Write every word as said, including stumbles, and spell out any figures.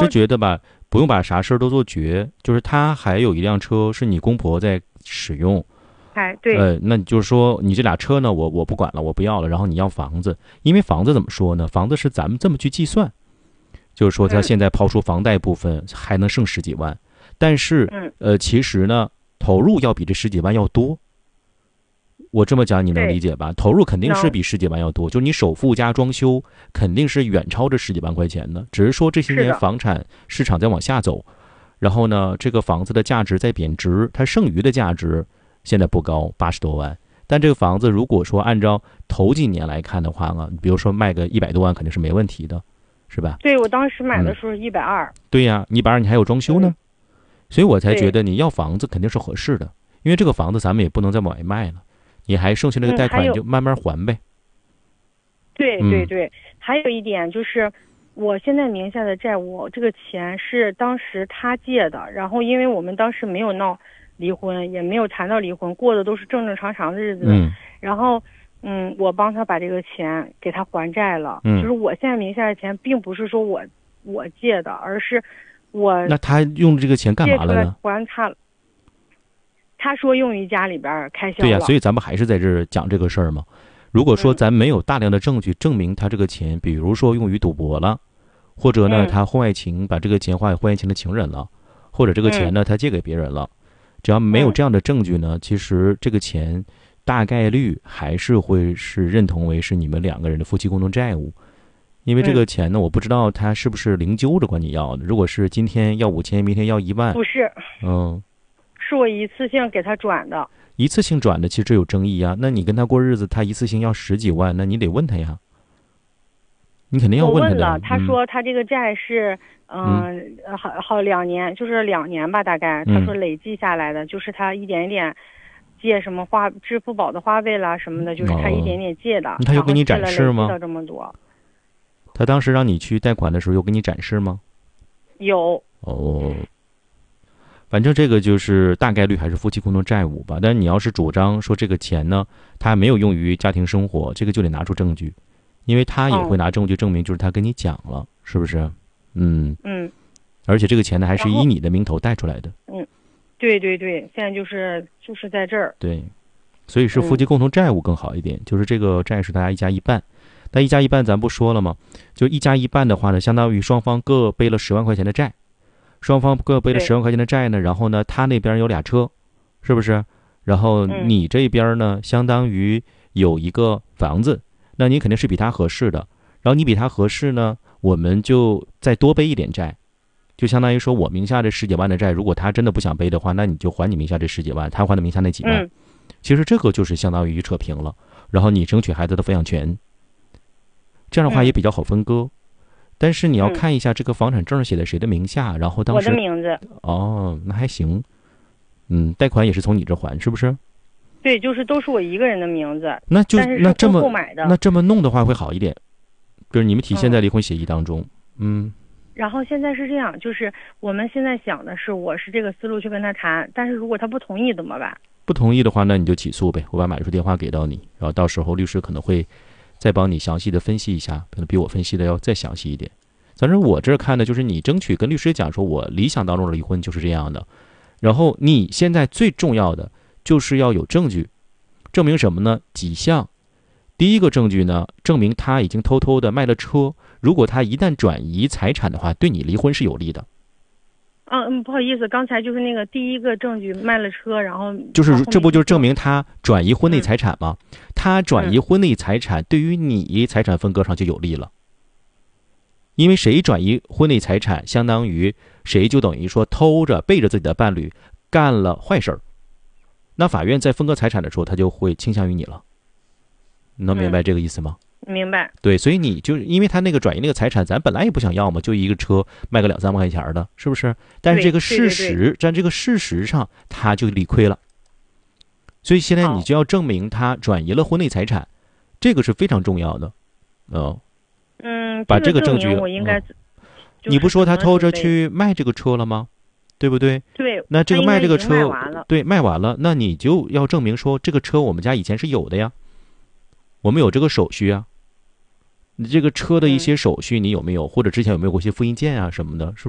是觉得吧，不用把啥事儿都做绝，就是他还有一辆车是你公婆在使用。 哎，对， 呃，那你就是说，你这俩车呢，我我不管了，我不要了，然后你要房子，因为房子怎么说呢？房子是咱们这么去计算，就是说他现在抛出房贷部分还能剩十几万，但是呃，其实呢，投入要比这十几万要多。我这么讲你能理解吧？投入肯定是比十几万要多，就是你首付加装修肯定是远超这十几万块钱的。只是说这些年房产市场在往下走，然后呢，这个房子的价值在贬值，它剩余的价值现在不高，八十多万。但这个房子如果说按照头几年来看的话啊，比如说卖个一百多万肯定是没问题的，是吧？ 对，我当时买的时候一百二。 对呀，一百二你还有装修呢，嗯、所以我才觉得你要房子肯定是合适的，因为这个房子咱们也不能再往外卖了，你还剩下那个贷款你就慢慢还呗。 嗯、对对对、嗯，还有一点就是，我现在名下的债务，这个钱是当时他借的，然后因为我们当时没有闹离婚，也没有谈到离婚，过的都是正正常常的日子。 嗯， 然后，嗯，我帮他把这个钱给他还债了。 嗯， 就是我现在名下的钱，并不是说我我借的，而是我那他用这个钱干嘛了呢？ 还他，他说用于家里边开销了。 对呀、啊，所以咱们还是在这儿讲这个事儿嘛。如果说咱没有大量的证据证明他这个钱，比如说用于赌博了，或者呢他婚外情把这个钱花给婚外情的情人了，或者这个钱呢他借给别人了。只要没有这样的证据呢，其实这个钱大概率还是会是认同为是你们两个人的夫妻共同债务，因为这个钱呢，我不知道他是不是零揪着管你要的。如果是今天要五千，明天要一万， 不是， 嗯， 是我一次性给他转的。 一次性转的，其实这有争议啊。那你跟他过日子，他一次性要十几万，那你得问他呀。你肯定要问他的。 我问了，他说他这个债是，嗯，呃、好好两年，就是两年吧，大概。他说累计下来的，嗯、就是他一点一点借什么花支付宝的花呗啦什么的，就是他一点点借的。 哦、他有给你展示吗？ 到这么多。 他当时让你去贷款的时候，有给你展示吗？ 有。 哦。反正这个就是大概率还是夫妻共同债务吧。但是你要是主张说这个钱呢，他没有用于家庭生活，这个就得拿出证据。因为他也会拿证据证明，就是他跟你讲了，哦、是不是？嗯嗯。 而且这个钱呢，还是以你的名头贷出来的。 嗯，对对对，现在就是就是在这儿。 对，所以是夫妻共同债务更好一点，嗯、就是这个债是大家一家一半。但一家一半咱不说了吗？就一家一半的话呢，相当于双方各背了十万块钱的债，双方各背了十万块钱的债呢，然后呢，他那边有俩车，是不是？然后你这边呢，嗯、相当于有一个房子。那你肯定是比他合适的，然后你比他合适呢，我们就再多背一点债，就相当于说我名下这十几万的债，如果他真的不想背的话，那你就还你名下这十几万，他还的名下那几万， 嗯、 其实这个就是相当于扯平了，然后你争取孩子的抚养权，这样的话也比较好分割。嗯、但是你要看一下这个房产证写在谁的名下，然后当时我的名字。 哦，那还行，嗯，贷款也是从你这还，是不是？ 对，就是都是我一个人的名字， 那就那这么那这么弄的话会好一点，就是你们体现在离婚协议当中，嗯。嗯然后现在是这样，就是我们现在想的是，我是这个思路去跟他谈，但是如果他不同意怎么办？ 不同意的话，那你就起诉呗，我把买主电话给到你，然后到时候律师可能会再帮你详细的分析一下，可能比我分析的要再详细一点。反正我这儿看的就是你争取跟律师讲说，我理想当中的离婚就是这样的，然后你现在最重要的就是要有证据，证明什么呢？几项。第一个证据呢，证明他已经偷偷的卖了车，如果他一旦转移财产的话，对你离婚是有利的。 嗯嗯，不好意思，刚才就是那个第一个证据卖了车，然后就是这不就是证明他转移婚内财产吗？嗯、他转移婚内财产对于你财产分割上就有利了，因为谁转移婚内财产，相当于谁就等于说偷着背着自己的伴侣干了坏事儿，那法院在分割财产的时候，他就会倾向于你了。你能明白这个意思吗？ 嗯、明白。 对，所以你就因为他那个转移那个财产，咱本来也不想要嘛，就一个车卖个两三万块钱的，是不是？但是这个事实，在这个事实上，他就理亏了。所以现在你就要证明他转移了婚内财产，这个是非常重要的。哦， 嗯， 把这个证据， 我应该、嗯， 你不说他偷着去卖这个车了吗？对不对？ 对。 那这个卖这个车， 卖对，卖完了，那你就要证明说这个车我们家以前是有的呀。我们有这个手续啊，你这个车的一些手续你有没有？或者之前有没有过一些复印件啊什么的，是不是？